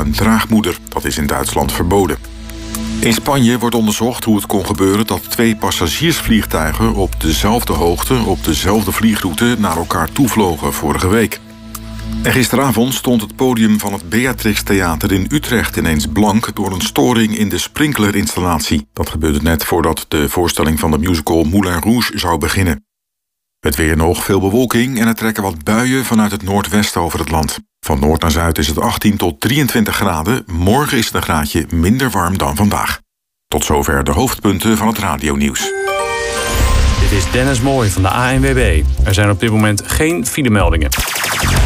een draagmoeder. Dat is in Duitsland verboden. In Spanje wordt onderzocht hoe het kon gebeuren dat 2 passagiersvliegtuigen op dezelfde hoogte, op dezelfde vliegroute naar elkaar toevlogen vorige week. En gisteravond stond het podium van het Beatrix Theater in Utrecht ineens blank door een storing in de sprinklerinstallatie. Dat gebeurde net voordat de voorstelling van de musical Moulin Rouge zou beginnen. Het weer nog, veel bewolking en er trekken wat buien vanuit het noordwesten over het land. Van noord naar zuid is het 18 tot 23 graden. Morgen is het een graadje minder warm dan vandaag. Tot zover de hoofdpunten van het radionieuws. Dit is Dennis Mooij van de ANWB. Er zijn op dit moment geen filemeldingen.